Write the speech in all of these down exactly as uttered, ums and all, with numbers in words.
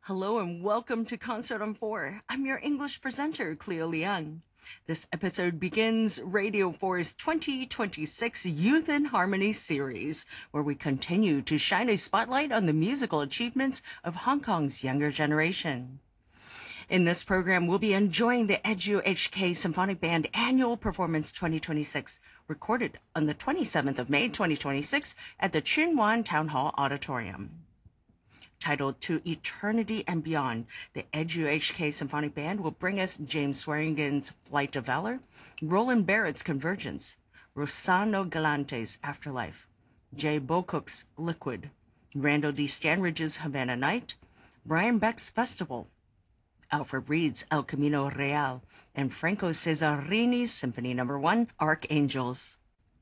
Hello and welcome to Concert on Four. I'm your English presenter, Cleo Liang. This episode begins Radio four's twenty twenty-six Youth in Harmony series, where we continue to shine a spotlight on the musical achievements of Hong Kong's younger generation. In this program, we'll be enjoying the Edu H K Symphonic Band Annual Performance twenty twenty-six, recorded on the twenty-seventh of May twenty twenty-six at the Tsuen Wan Town Hall Auditorium. Titled To Eternity and Beyond, the Edu H K Symphonic Band will bring us James Swearingen's Flight of Valor, Roland Barrett's Convergence, Rossano Galante's Afterlife, Jay Bocook's Liquid, Randall D. Stanridge's Havana Night, Brian Beck's Festival, Alfred Reed's El Camino Real, and Franco Cesarini's Symphony Number One, Archangels.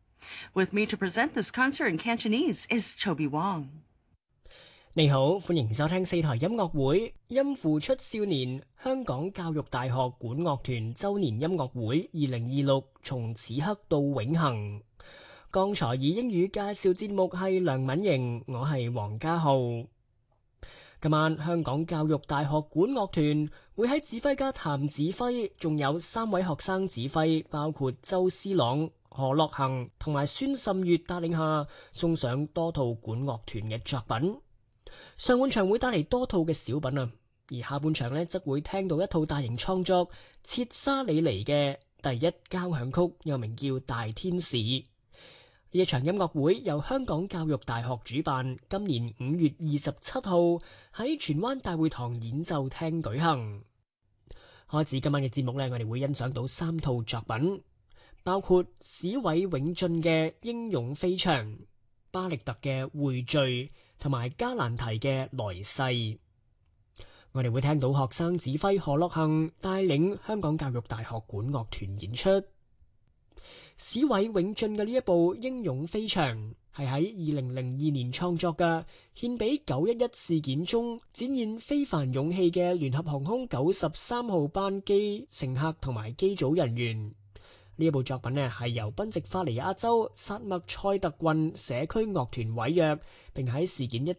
With me to present this concert in Cantonese is Toby Wong. 你好，歡迎收聽四台音樂會音符出少年香港教育大學管樂團周年音樂會二零二六從此刻到永恆。剛才以英語介紹節目係梁敏瑩，我係黃家浩。今晚香港教育大學管樂團會喺指揮家譚指揮，仲有三位學生指揮，包括周思朗、何樂恒同埋孫滲月帶領下，送上多套管樂團嘅作品。上半場會帶嚟多套嘅小品啊，而下半場呢則會聽到一套大型創作切沙里尼嘅第一交響曲，又名叫《大天使》。呢一場音樂會由香港教育大學主辦，今年五月二十七號喺荃灣大會堂演奏廳舉行。開始今晚嘅節目呢，我哋會欣賞到三套作品，包括史偉永進嘅《英勇飛翔》、巴力特嘅《匯聚》同埋加蘭提嘅來世。我哋會聽到學生指揮何樂恒帶領香港教育大學管樂團演出。史偉永進嘅呢一部《英勇飛翔》係喺二零零二年創作嘅，獻俾九一一事件中展現非凡勇氣嘅聯合航空九十三號班機乘客同埋機組人員。呢一部作品呢係由賓夕法尼亞州薩默塞特郡社區樂團委約，並喺事件一